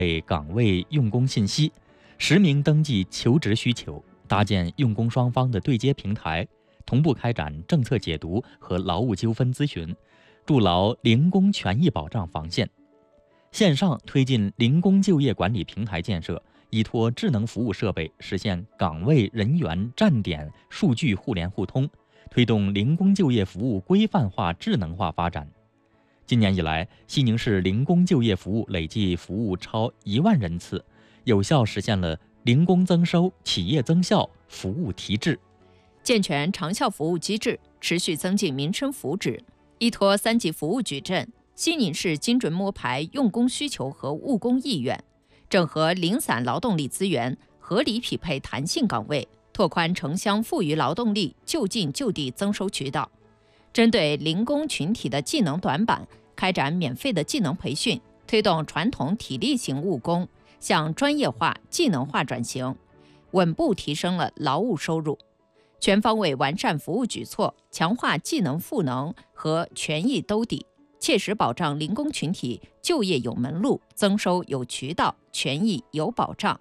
岗位用工信息，实名登记求职需求，搭建用工双方的对接平台，同步开展政策解读和劳务纠纷咨询，筑牢零工权益保障防线。线上推进零工就业管理平台建设，依托智能服务设备实现岗位、人员、站点、数据互联互通，推动零工就业服务规范化、智能化发展。今年以来，西宁市零工就业服务累计服务超1万人次，有效实现了零工增收、企业增效、服务提质。 健全长效服务机制，持续增进民生福祉。依托3级服务矩阵，西宁市精准摸排用工需求和务工意愿，整合零散劳动力资源，合理匹配弹性岗位，拓宽城乡富余劳动力就近就地增收渠道。针对零工群体的技能短板，开展免费的技能培训，推动传统体力型务工向专业化、技能化转型，稳步提升了劳务收入。全方位完善服务举措，强化技能赋能和权益兜底，切实保障零工群体就业有门路，增收有渠道，权益有保障。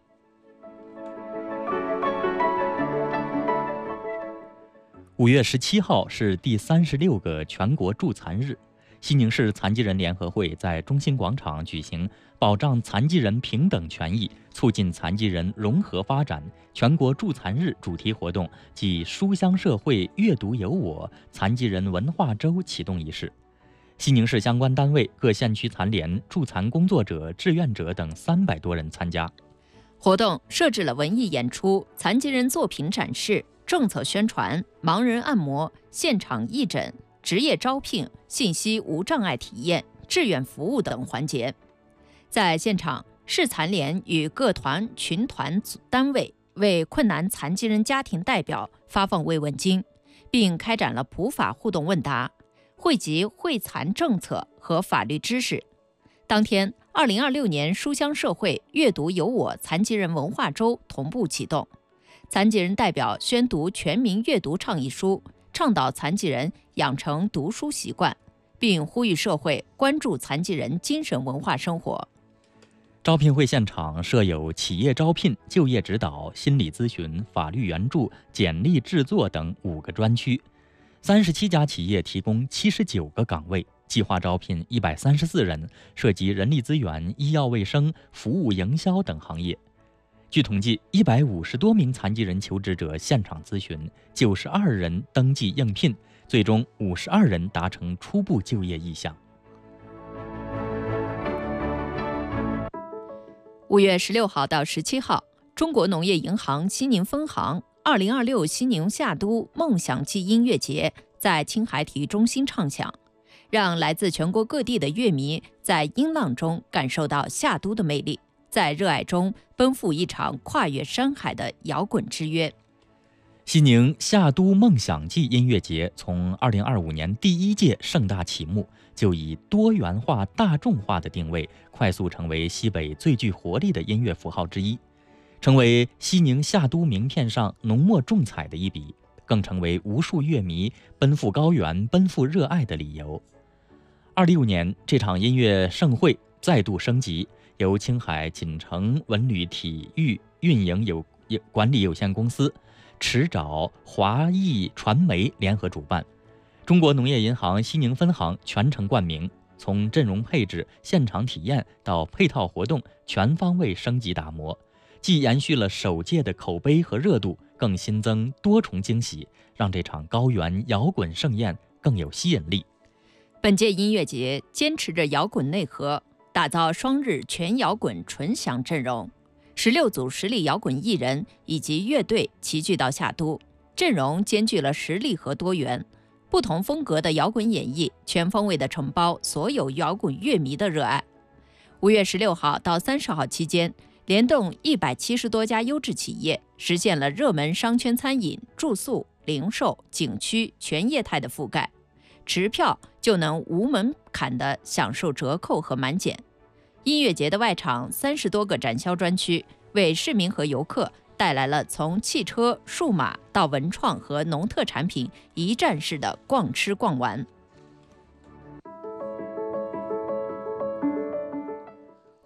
5月17号是第36个全国助残日，西宁市残疾人联合会在中心广场举行保障残疾人平等权益、促进残疾人融合发展全国助残日主题活动暨书香社会阅读有我残疾人文化周启动仪式。西宁市相关单位、各县区残联、助残工作者、志愿者等300多人参加。 活动设置了文艺演出、残疾人作品展示、政策宣传、盲人按摩、现场义诊、职业招聘、信息无障碍体验、志愿服务等环节。在现场，市残联与各团、群团单位为困难残疾人家庭代表发放慰问金，并开展了普法互动问答，汇集惠残政策和法律知识。当天，2026年书香社会阅读有我残疾人文化周同步启动，残疾人代表宣读全民阅读倡议书，倡导残疾人养成读书习惯，并呼吁社会关注残疾人精神文化生活。 招聘会现场设有企业招聘、就业指导、心理咨询、法律援助、简历制作等5个专区，37家企业提供79个岗位，计划招聘134人，涉及人力资源、医药卫生、服务营销等行业。据统计，150多名残疾人求职者现场咨询，92人登记应聘，最终52人达成初步就业意向。 5月16号到17号，中国农业银行西宁分行2026西宁夏都梦想季音乐节在青海体育中心唱响，让来自全国各地的乐迷在音浪中感受到夏都的魅力，在热爱中奔赴一场跨越山海的摇滚之约。 西宁夏都梦想季音乐节从2025年第1届盛大启幕，就以多元化、大众化的定位，快速成为西北最具活力的音乐符号之一，成为西宁夏都名片上浓墨重彩的一笔，更成为无数乐迷奔赴高原、奔赴热爱的理由。25年，这场音乐盛会再度升级，由青海锦城文旅体育运营管理有限公司、迟沼华艺传媒联合主办，中国农业银行西宁分行全程冠名，从阵容配置、现场体验到配套活动，全方位升级打磨，既延续了首届的口碑和热度，更新增多重惊喜，让这场高原摇滚盛宴更有吸引力。 本届音乐节坚持着摇滚内核，打造双日全摇滚纯享阵容，16组实力摇滚艺人以及乐队齐聚到夏都，阵容兼具了实力和多元，不同风格的摇滚演绎，全方位地承包所有摇滚乐迷的热爱。5月16号到30号期间，联动170多家优质企业，实现了热门商圈餐饮、住宿、零售、景区全业态的覆盖，持票就能无门槛地享受折扣和满减。音乐节的外场30多个展销专区，为市民和游客带来了从汽车、数码到文创和农特产品一站式的逛吃逛玩。 5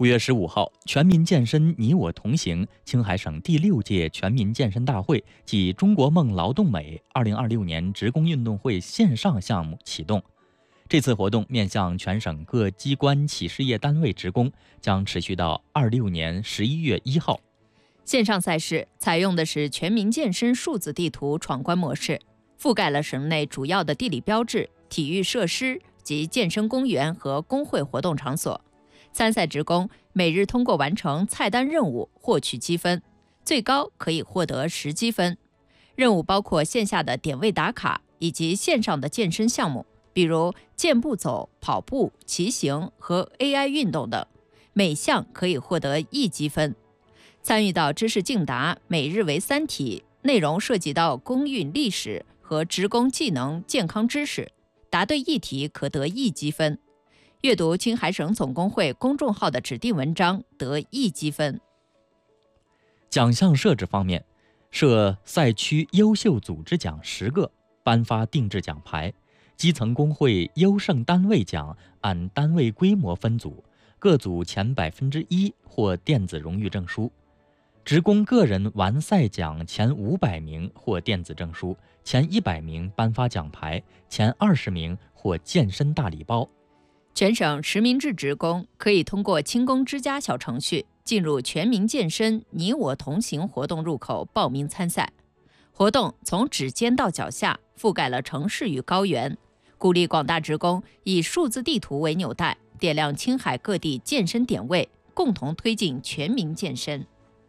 5月15号，全民健身你我同行青海省第6届全民健身大会暨中国梦劳动美2026年职工运动会线上项目启动。这次活动面向全省各机关企事业单位职工，将持续到26年11月1号。 线上赛事采用的是全民健身数字地图闯关模式，覆盖了省内主要的地理标志、体育设施及健身公园和工会活动场所。参赛职工每日通过完成菜单任务获取积分，最高可以获得10积分。任务包括线下的点位打卡以及线上的健身项目，比如健步走、跑步、骑行和 AI 运动等，每项可以获得1积分。参与到知识竞答每日为3题，内容涉及到公运历史和职工技能健康知识，答对1题可得1积分。阅读青海省总工会公众号的指定文章得1积分。 奖项设置方面，设赛区优秀组织奖10个，颁发定制奖牌；基层工会优胜单位奖按单位规模分组，各组前1%获电子荣誉证书；职工个人完赛奖前500名获电子证书，前100名颁发奖牌，前20名获健身大礼包。 全省实名制职工可以通过轻工之家小程序进入全民健身你我同行活动入口报名参赛。活动从指尖到脚下覆盖了城市与高原，鼓励广大职工以数字地图为纽带，点亮青海各地健身点位，共同推进全民健身。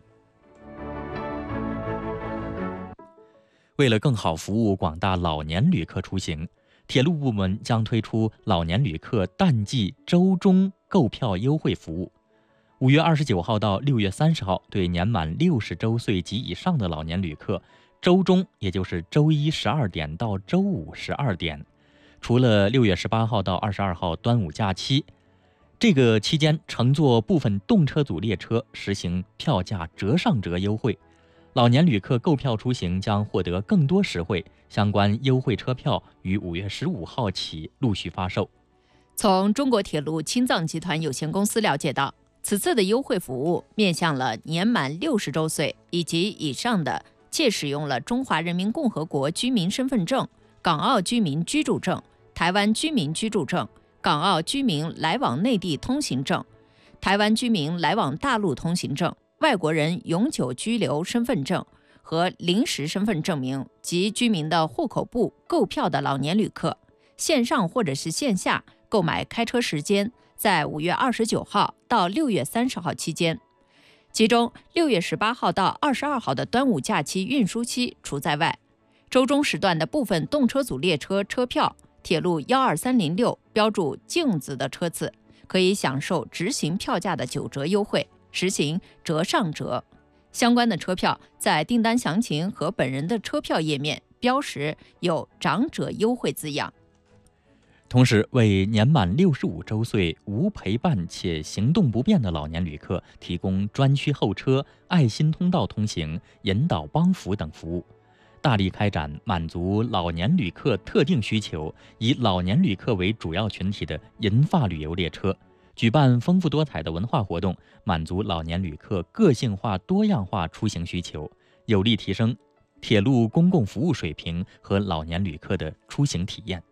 为了更好服务广大老年旅客出行，铁路部门将推出老年旅客淡季周中购票优惠服务。5月29号到6月30号，对年满60周岁及以上的老年旅客，周中也就是周一12点到周五12点，除了6月18号到22号端午假期，这个期间乘坐部分动车组列车实行票价折上折优惠。老年旅客购票出行将获得更多实惠，相关优惠车票于5月15号起陆续发售。 从中国铁路青藏集团有限公司了解到，此次的优惠服务面向了年满60周岁以及以上的，且使用了中华人民共和国居民身份证、港澳居民居住证、台湾居民居住证、港澳居民来往内地通行证、台湾居民来往大陆通行证、外国人永久居留身份证和临时身份证明及居民的户口簿购票的老年旅客，线上或者是线下购买开车时间在5月29号到6月30号期间，其中6月18号到22号的端午假期运输期除在外。周中时段的部分动车组列车车票，铁路12306标注镜子的车次，可以享受执行票价的9折优惠，实行折上折。相关的车票在订单详情和本人的车票页面标识有长者优惠字样。 同时，为年满65周岁无陪伴且行动不便的老年旅客提供专区候车、爱心通道通行、引导帮扶等服务，大力开展满足老年旅客特定需求，以老年旅客为主要群体的银发旅游列车，举办丰富多彩的文化活动，满足老年旅客个性化多样化出行需求，有力提升铁路公共服务水平和老年旅客的出行体验。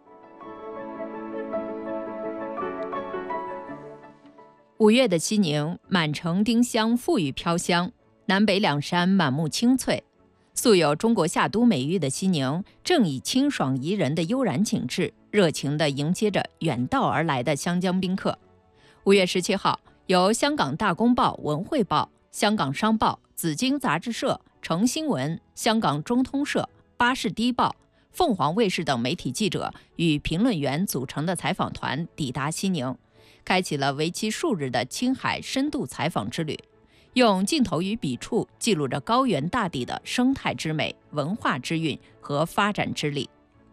5月的西宁，满城丁香馥郁飘香，南北两山满目青翠。素有中国夏都美誉的西宁，正以清爽宜人的悠然景致，热情地迎接着远道而来的湘江宾客。5月17号，由香港大公报、文汇报、香港商报、紫荆杂志社、诚新闻、香港中通社、巴士的报、凤凰卫视等媒体记者与评论员组成的采访团抵达西宁，开启了为期数日的青海深度采访之旅，用镜头与笔触记录着高原大地的生态之美、文化之韵和发展之力。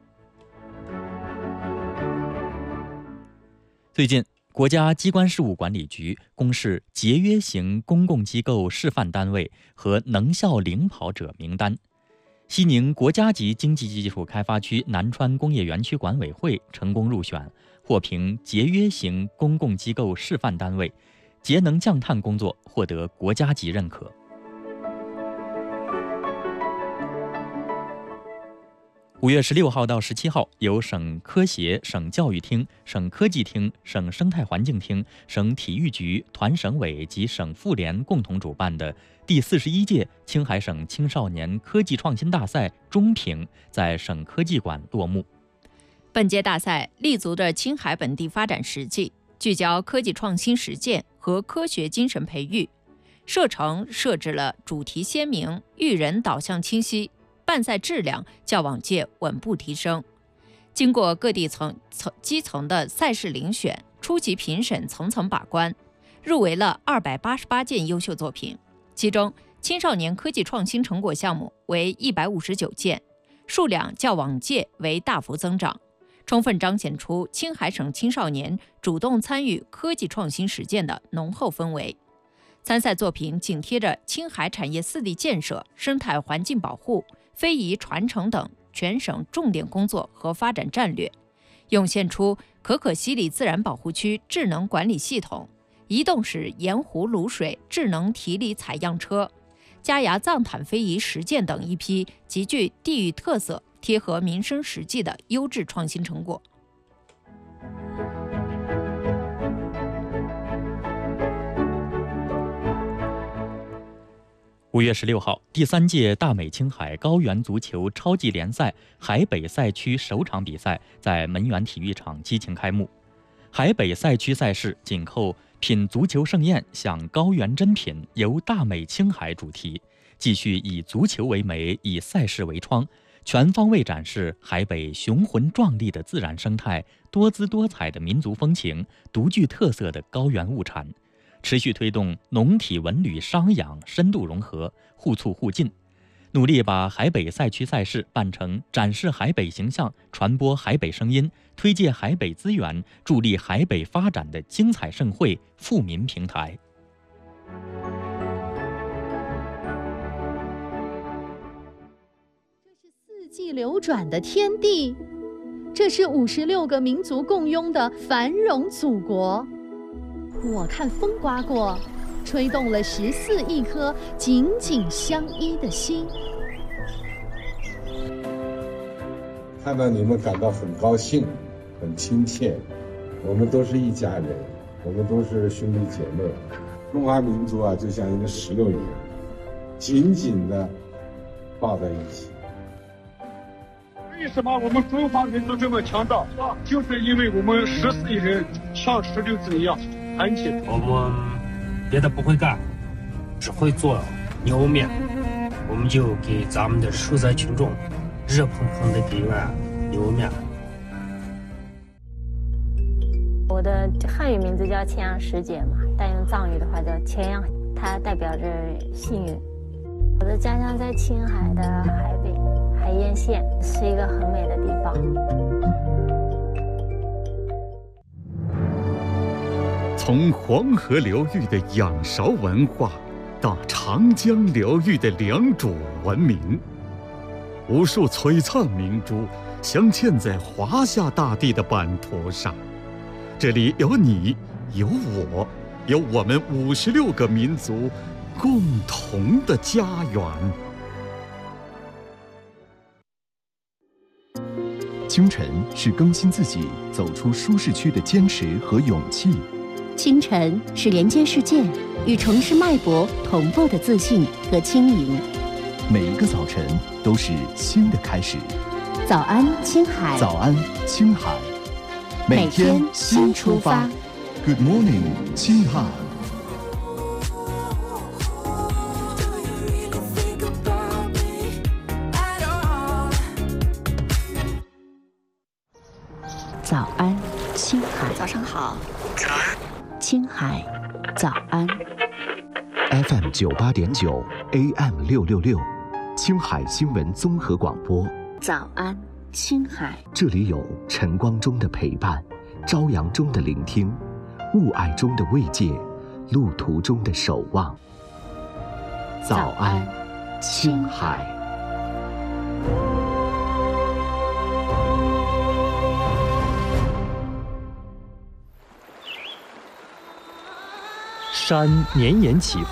最近，国家机关事务管理局公示节约型公共机构示范单位和能效领跑者名单。西宁国家级经济技术开发区南川工业园区管委会成功入选，获评节约型公共机构示范单位、 节能降碳工作获得国家级认可。5月16号到17号，由省科协、省教育厅、省科技厅、省生态环境厅、省体育局、团省委及省妇联共同主办的第41届青海省青少年科技创新大赛中评在省科技馆落幕。 本届大赛立足着青海本地发展实际，聚焦科技创新实践和科学精神培育，射程设置了主题鲜明、育人导向清晰，办赛质量较往届稳步提升。经过各地基层的赛事遴选、初级评审层层把关，入围了288件优秀作品，其中青少年科技创新成果项目为159件，数量较往届为大幅增长，充分彰显出青海省青少年主动参与科技创新实践的浓厚氛围。参赛作品紧贴着青海产业4地建设、生态环境保护、非遗传承等全省重点工作和发展战略，涌现出可可西里自然保护区智能管理系统、移动式盐湖卤水智能提里采样车、加牙藏坦非遗实践等一批极具地域特色、贴合民生实际的优质创新成果。 5月16号，第3届大美青海高原足球超级联赛海北赛区首场比赛在门源体育场激情开幕。海北赛区赛事紧扣“品足球盛宴，享高原珍品”由大美青海主题，继续以足球为媒，以赛事为窗，全方位展示海北雄浑壮丽的自然生态、多姿多彩的民族风情、独具特色的高原物产，持续推动农体文旅商养深度融合，互促互进，努力把海北赛区赛事办成展示海北形象、传播海北声音、推介海北资源、助力海北发展的精彩盛会、富民平台。 这是四季流转的天地，这是56个民族共拥的繁荣祖国。我看风刮过，吹动了14亿颗紧紧相依的心。 看到你们感到很高兴，很亲切，我们都是一家人，我们都是兄弟姐妹。中华民族啊，就像一个石榴一样，紧紧地抱在一起。 为什么我们中华民族这么强大？就是因为我们14亿人像石榴子一样团结。 我们别的不会干，只会做牛面，我们就给咱们的受灾群众热腾腾的给碗牛面。 我的汉语名字叫千阳师姐嘛，但用藏语的话叫千阳，它代表着幸运。我的家乡在青海的海北海晏县，是一个很美的地方。 从黄河流域的仰韶文化到长江流域的良渚文明，无数璀璨明珠镶嵌在华夏大地的版图上。这里有你，有我，有我们56个民族共同的家园。 清晨是更新自己、走出舒适区的坚持和勇气。 清晨是连接世界、与城市脉搏同步的自信和轻盈。 每一个早晨都是新的开始。 早安，青海！ 早安，青海！每天新出发。Good morning， 青海！ 早安，青海！ 早上好。 早安，青海！早安。 FM 98.9 AM 666，青海新闻综合广播。 早安，青海！ 这里有晨光中的陪伴，朝阳中的聆听，雾霭中的慰藉，路途中的守望。早安，青海！ 山绵延起伏，